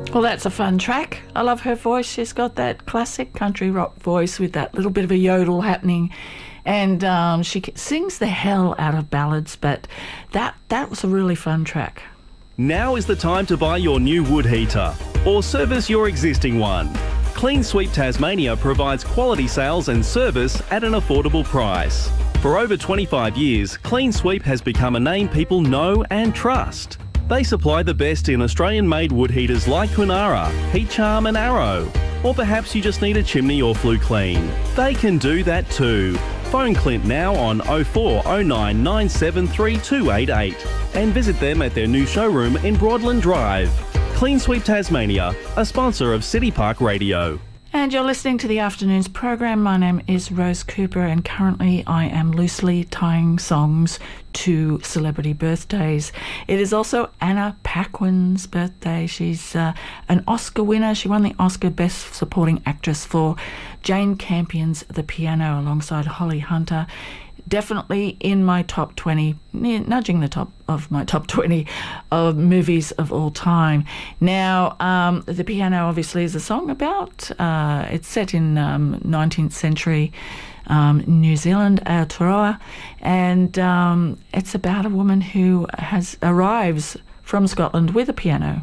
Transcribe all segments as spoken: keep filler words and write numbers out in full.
Well, that's a fun track. I love her voice. She's got that classic country rock voice with that little bit of a yodel happening. And um, she sings the hell out of ballads, but that, that was a really fun track. Now is the time to buy your new wood heater or service your existing one. Clean Sweep Tasmania provides quality sales and service at an affordable price. For over twenty-five years, Clean Sweep has become a name people know and trust. They supply the best in Australian-made wood heaters like Kunara, Heat Charm and Arrow. Or perhaps you just need a chimney or flue clean. They can do that too. Phone Clint now on oh four oh nine nine seven three two eight eight and visit them at their new showroom in Broadland Drive. Clean Sweep Tasmania, a sponsor of City Park Radio. And you're listening to the afternoon's program. My name is Rose Cooper, and currently I am loosely tying songs to celebrity birthdays. It is also Anna Paquin's birthday. She's uh, an Oscar winner. She won the Oscar Best Supporting Actress for Jane Campion's The Piano alongside Holly Hunter. Definitely in my top twenty, nudging the top of my top twenty of movies of all time. Now, um, The Piano obviously is a song about, uh, it's set in um, nineteenth century um, New Zealand, Aotearoa, and um, it's about a woman who has arrives from Scotland with a piano.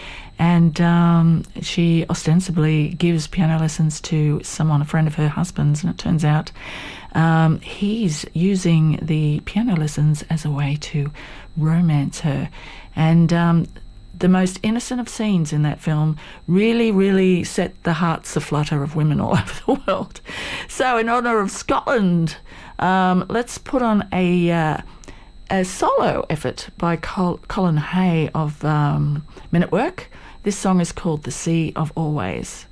And um, she ostensibly gives piano lessons to someone, a friend of her husband's, and it turns out um, he's using the piano lessons as a way to romance her. And um, the most innocent of scenes in that film really, really set the hearts aflutter of women all over the world. So in honour of Scotland, um, let's put on a... Uh, a solo effort by Col- Colin Hay of um, Men at Work. This song is called The Sea of Always.